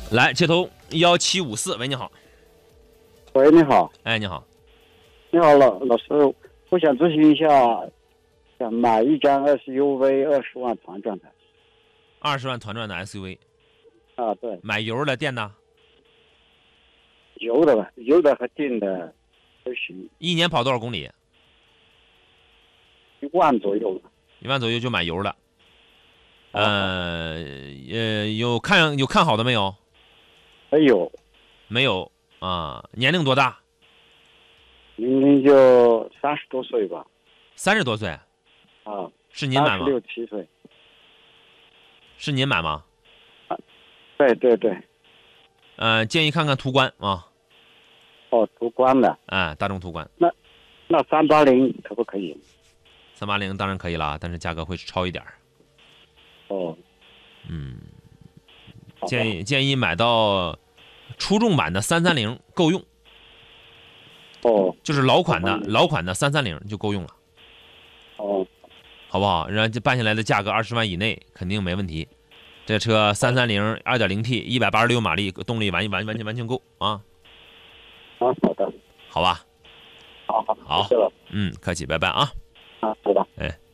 来接通1754，喂，你好。 喂，你好。 哎，你好。 你好，老师，我想咨询一下，想买一张SUV 20万团转的。 20万团转的 SUV。 啊，对。 买油的电的？ 油的吧，油的和电的都行。 一年跑多少公里 ？1万左右。 1万左右就买油的。有看好的没有？ 没有。 没有啊？年龄多大？ 年龄就30多岁吧。 30多岁？ 啊。 是您买吗 ？26、7岁。 是您买吗？ 对对对。 建议看看途观啊。 哦，途观的。 大众途观。 那380可不可以 ？380当然可以了，但是价格会超一点。 哦。 建议买到出众版的330够用。 哦。 就是老款的330就够用了。 哦。 好不好？然后这办下来的价格20万以内肯定没问题。这车330 2.0T 186马力，动力完全够啊。 好的。 好吧。 好， 好。 谢谢了。 客气，拜拜啊。 好的。 哎。